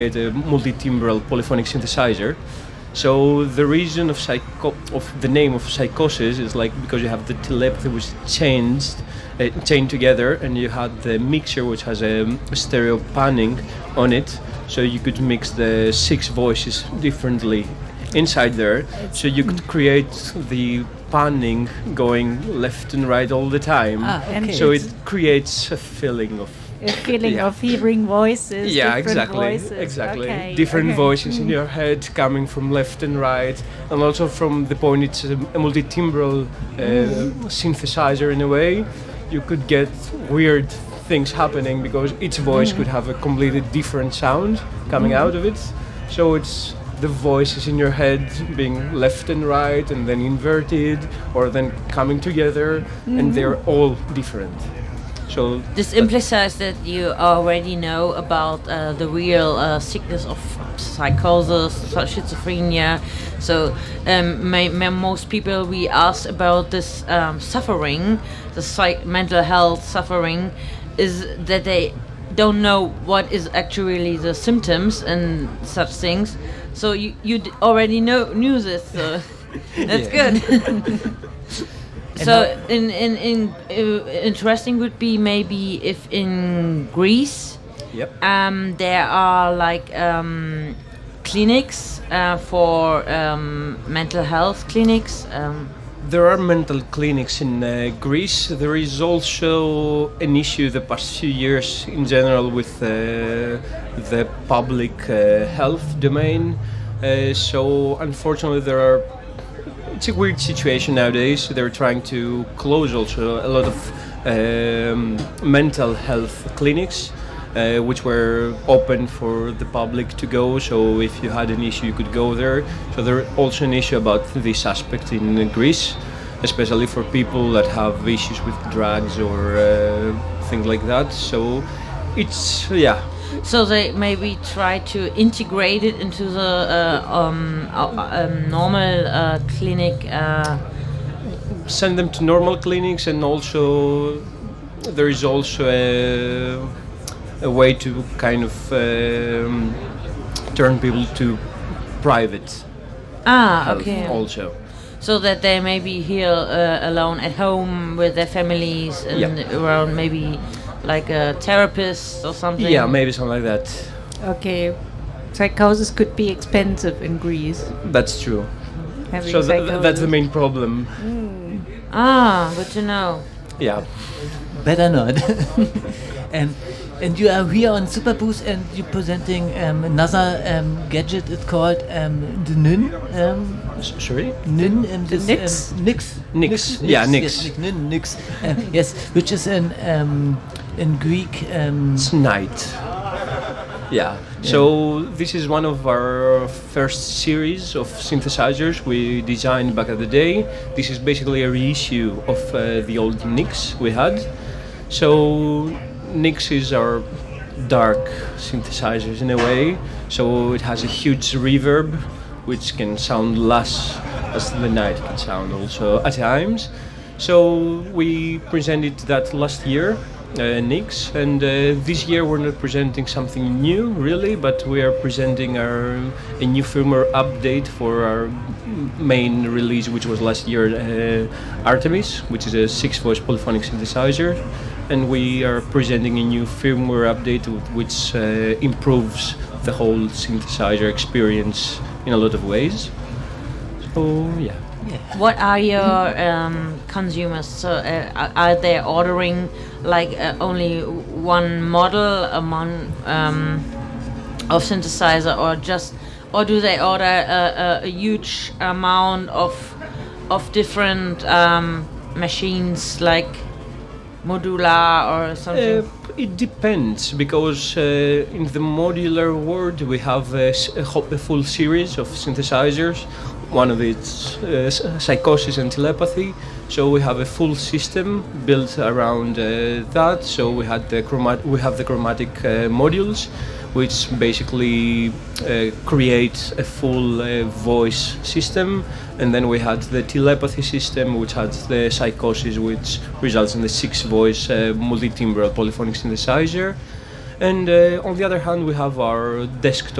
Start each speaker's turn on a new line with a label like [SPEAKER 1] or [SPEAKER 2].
[SPEAKER 1] a multi-timbral polyphonic synthesizer. So the reason of the name of psychosis is like because you have the telepathy which chained together, and you had the mixer which has a stereo panning on it, so you could mix the 6 voices differently inside there, so you could create the panning going left and right all the time.
[SPEAKER 2] Okay.
[SPEAKER 1] So it creates a feeling of
[SPEAKER 2] hearing voices.
[SPEAKER 1] Yeah,
[SPEAKER 2] different
[SPEAKER 1] exactly.
[SPEAKER 2] voices.
[SPEAKER 1] Exactly.
[SPEAKER 2] Okay,
[SPEAKER 1] Different
[SPEAKER 2] okay.
[SPEAKER 1] voices in your head coming from left and right, and also from the point it's a multi-timbral synthesizer in a way. You could get weird things happening because each voice could have a completely different sound coming out of it. So it's the voices in your head being left and right, and then inverted, or then coming together, and they're all different. So
[SPEAKER 3] This implies that you already know about the real sickness of psychosis, schizophrenia. So most people we ask about this suffering, the mental health suffering, is that they don't know what is actually the symptoms and such things. So you already knew this. So that's good. So interesting would be maybe if in Greece,
[SPEAKER 1] Yep.
[SPEAKER 3] there are like clinics for mental health clinics.
[SPEAKER 1] There are mental clinics in Greece. There is also an issue the past few years in general with the public health domain. So unfortunately it's a weird situation nowadays. They're trying to close also a lot of mental health clinics which were open for the public to go. So if you had an issue, you could go there. So there's also an issue about this aspect in Greece, especially for people that have issues with drugs or things like that. So it's,
[SPEAKER 3] So they maybe try to integrate it into the normal clinic.
[SPEAKER 1] Send them to normal clinics, and also there is also a way to kind of turn people to private health
[SPEAKER 3] Okay.
[SPEAKER 1] also.
[SPEAKER 3] So that they maybe heal alone at home with their families and around maybe like a therapist or something.
[SPEAKER 1] Yeah, maybe something like that.
[SPEAKER 2] Okay. Psychosis could be expensive in Greece.
[SPEAKER 1] That's true.
[SPEAKER 2] Having
[SPEAKER 1] So
[SPEAKER 2] psychosis.
[SPEAKER 1] that's the main problem.
[SPEAKER 3] Good to know.
[SPEAKER 1] Yeah.
[SPEAKER 4] Better not. And you are here on Superboost, and you're presenting another gadget. It's called the NIN.
[SPEAKER 1] Sorry?
[SPEAKER 4] NIN and
[SPEAKER 2] The
[SPEAKER 4] this
[SPEAKER 2] Nix?
[SPEAKER 1] Nix. Yeah, Nix.
[SPEAKER 4] Yes, NIN, Nix. Yes, which is in Greek.
[SPEAKER 1] It's night. Yeah. So this is one of our first series of synthesizers we designed back at the day. This is basically a reissue of the old Nix we had. So Nix is our dark synthesizers in a way. So it has a huge reverb, which can sound less as the night can sound also at times. So we presented that last year, Nix, and this year we're not presenting something new really, but we are presenting a new firmware update for our main release, which was last year, Artemis, which is a 6-voice polyphonic synthesizer, and we are presenting a new firmware update which improves the whole synthesizer experience in a lot of ways. So yeah.
[SPEAKER 3] What are your consumers? So are they ordering like only one model of synthesizer, or do they order a huge amount of different machines like modular or something?
[SPEAKER 1] It depends, because in the modular world we have a full series of synthesizers. One of it's psychosis and telepathy. So we have a full system built around that. So we have the chromatic modules, which basically create a full voice system, and then we had the telepathy system, which had the psychosis, which results in the 6-voice multi-timbral polyphonic synthesizer. And on the other hand, we have our desktop